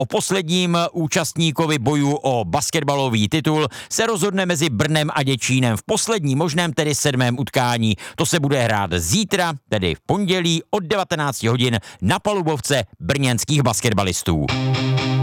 O posledním účastníkovi bojů o basketbalový titul se rozhodne mezi Brnem a Děčínem v posledním možném, tedy 7. utkání. To se bude hrát zítra, tedy v pondělí od 19 hodin na palubovce brněnských basketbalistů.